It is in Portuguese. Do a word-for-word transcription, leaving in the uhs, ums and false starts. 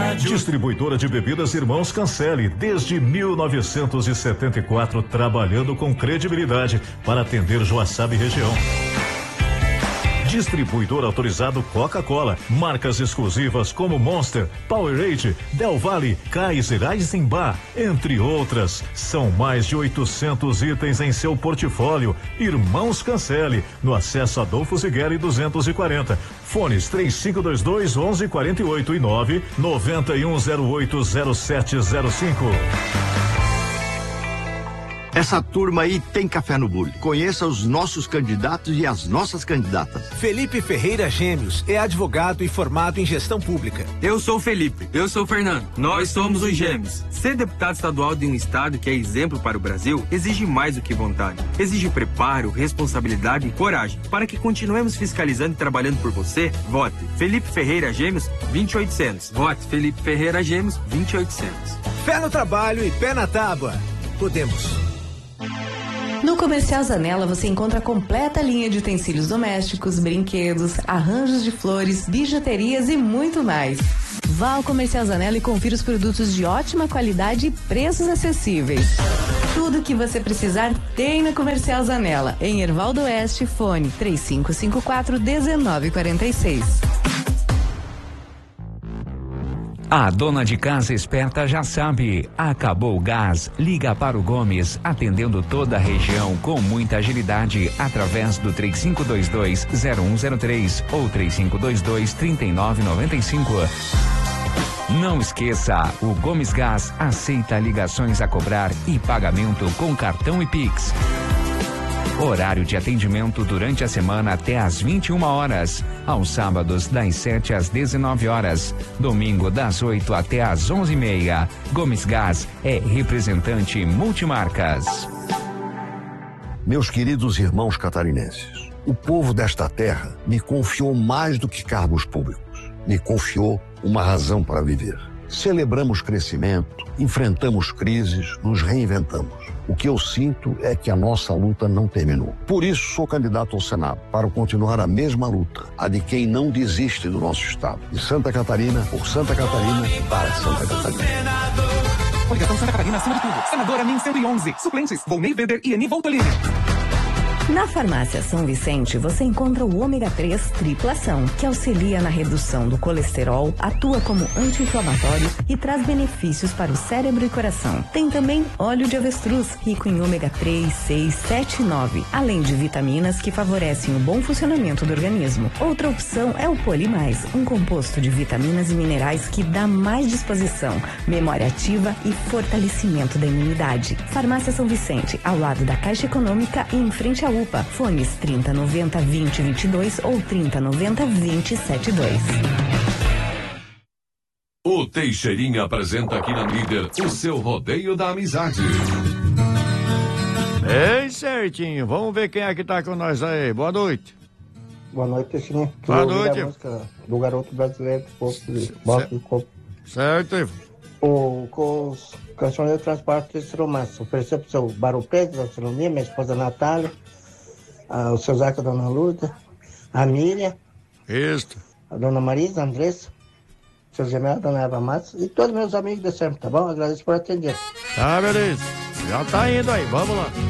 rádio. Distribuidora de bebidas Irmãos Cancelli, desde mil novecentos e setenta e quatro, trabalhando com credibilidade para atender Joaçaba e região. Distribuidor autorizado Coca-Cola, marcas exclusivas como Monster, Powerade, Del Valle, Kaiser, Eisenbach, entre outras. São mais de oitocentos itens em seu portfólio. Irmãos Cancelli, no acesso Adolfo Zigueri duzentos e quarenta. Fones três cinco dois dois, onze quarenta e oito e nove nove um zero oito zero sete zero cinco. Essa turma aí tem café no bule. Conheça os nossos candidatos e as nossas candidatas. Felipe Ferreira Gêmeos é advogado e formado em gestão pública. Eu sou o Felipe. Eu sou o Fernando. Nós somos os Gêmeos. Ser deputado estadual de um estado que é exemplo para o Brasil exige mais do que vontade. Exige preparo, responsabilidade e coragem. Para que continuemos fiscalizando e trabalhando por você, vote Felipe Ferreira Gêmeos vinte e oitocentos. Vote Felipe Ferreira Gêmeos vinte e oitocentos. Pé no trabalho e pé na tábua. Podemos. No Comercial Zanella você encontra a completa linha de utensílios domésticos, brinquedos, arranjos de flores, bijuterias e muito mais. Vá ao Comercial Zanella e confira os produtos de ótima qualidade e preços acessíveis. Tudo o que você precisar tem no Comercial Zanella, em Hervaldo Oeste, fone três cinco cinco quatro, um nove quatro seis. A dona de casa esperta já sabe, acabou o gás, liga para o Gomes, atendendo toda a região com muita agilidade, através do três cinco dois dois, zero um zero três ou três cinco dois dois, três nove nove cinco. Não esqueça, o Gomes Gás aceita ligações a cobrar e pagamento com cartão e Pix. Horário de atendimento durante a semana até às vinte e uma horas. Aos sábados, das sete às dezenove horas. Domingo, das oito até às onze e meia. Gomes Gás é representante multimarcas. Meus queridos irmãos catarinenses, o povo desta terra me confiou mais do que cargos públicos. Me confiou uma razão para viver. Celebramos crescimento, enfrentamos crises, nos reinventamos. O que eu sinto é que a nossa luta não terminou. Por isso sou candidato ao Senado, para continuar a mesma luta, a de quem não desiste do nosso estado. De Santa Catarina, por Santa Catarina, para Santa Catarina. Coligação Santa Catarina acima de tudo. Senadora Min cento e onze. Suplentes, Volney Weber e Eni Voltolini. Na Farmácia São Vicente, você encontra o ômega três tripla ação, que auxilia na redução do colesterol, atua como anti-inflamatório e traz benefícios para o cérebro e coração. Tem também óleo de avestruz, rico em ômega três, seis, sete e nove, além de vitaminas que favorecem o bom funcionamento do organismo. Outra opção é o Polimais, um composto de vitaminas e minerais que dá mais disposição, memória ativa e fortalecimento da imunidade. Farmácia São Vicente, ao lado da Caixa Econômica e em frente à U P A. Fones trinta noventa, vinte, vinte e dois ou trinta noventa, vinte, setenta e dois. O Teixeirinha apresenta aqui na Líder o seu rodeio da amizade. Ei, certinho. Vamos ver quem é que tá com nós aí. Boa noite. Boa noite, Teixeirinha. Boa noite. A música do Garoto Brasileiro do Povo de Bota do Corpo. Certo. O, com os caminhoneiros transporte desse romance. Ofereceu pro seu Barão Pedro, a Astronomia, minha esposa Natália, a, o seu Zeca, a dona Luda, a Miriam. Isso. A dona Marisa, a Andressa, o seu Gemelho, a dona Eva Matos e todos meus amigos de sempre, tá bom? Agradeço por atender. Tá, beleza. Já tá indo aí, vamos lá.